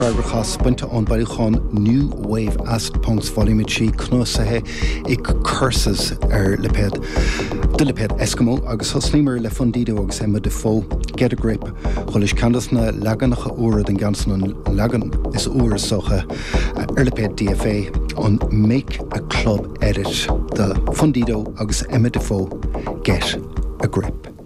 Chas buinte an bailúcháin New Wave Acid Punks Volume 3 cnúsathe ag curses lepéad. Du lepéad Eskimo agus thoslímar le fundido agus Emma Defoe Get a Grip cholis candas na legannacha úra den gansan an legan is úra socha lepéad DFA on Make a Club Edit the fundido agus Emma Defoe Get a Grip.